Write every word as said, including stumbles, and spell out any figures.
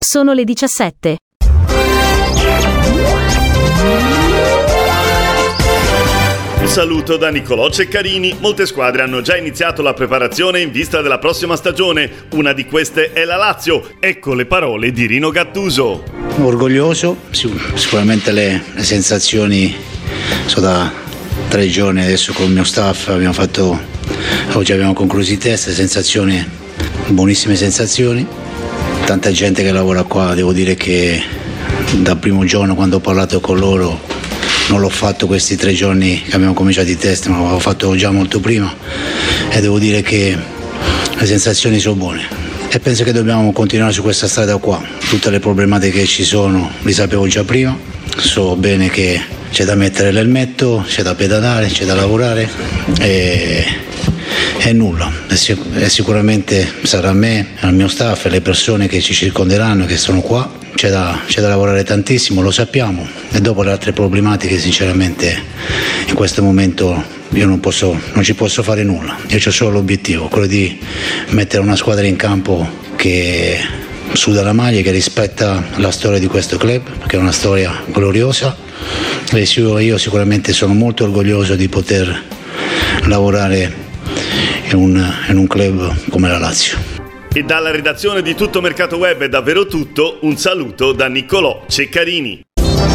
Sono le diciassette. Un saluto da Niccolò Ceccarini. Molte squadre hanno già iniziato la preparazione in vista della prossima stagione. Una di queste è la Lazio. Ecco le parole di Rino Gattuso. Orgoglioso, sicuramente le, le sensazioni sono da tre giorni adesso con il mio staff, abbiamo fatto, oggi abbiamo concluso i test, sensazioni, buonissime sensazioni, tanta gente che lavora qua, devo dire che dal primo giorno quando ho parlato con loro non l'ho fatto questi tre giorni che abbiamo cominciato i test, ma l'avevo fatto già molto prima e devo dire che le sensazioni sono buone. E penso che dobbiamo continuare su questa strada qua. Tutte le problematiche che ci sono le sapevo già prima, so bene che c'è da mettere l'elmetto, c'è da pedalare, c'è da lavorare e, e nulla. E sicuramente sarà a me, al mio staff e alle persone che ci circonderanno, che sono qua, c'è da, c'è da lavorare tantissimo, lo sappiamo. E dopo le altre problematiche sinceramente in questo momento io non posso, non ci posso fare nulla. Io ho solo l'obiettivo, quello di mettere una squadra in campo che suda la maglia, che rispetta la storia di questo club, perché è una storia gloriosa e io sicuramente sono molto orgoglioso di poter lavorare in un, in un club come la Lazio. E dalla redazione di Tutto Mercato Web è davvero tutto. Un saluto da Niccolò Ceccarini.